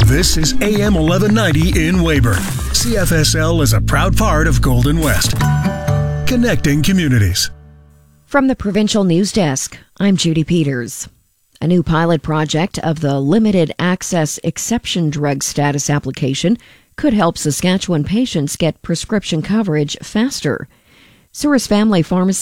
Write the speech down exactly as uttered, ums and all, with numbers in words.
This is A M eleven ninety in Weyburn. C F S L is a proud part of Golden West. Connecting communities. From the Provincial News Desk, I'm Judy Peters. A new pilot project of the Limited Access Exception Drug Status application could help Saskatchewan patients get prescription coverage faster. Souris Family Pharmacy